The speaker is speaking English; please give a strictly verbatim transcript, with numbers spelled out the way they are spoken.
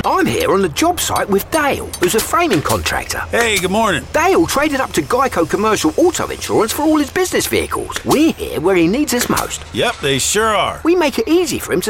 I'm here on the job site with Dale, who's a framing contractor. Hey, good morning. Dale traded up to Geico Commercial Auto Insurance for all his business vehicles. We're here where he needs us most. Yep, they sure are. We make it easy for him to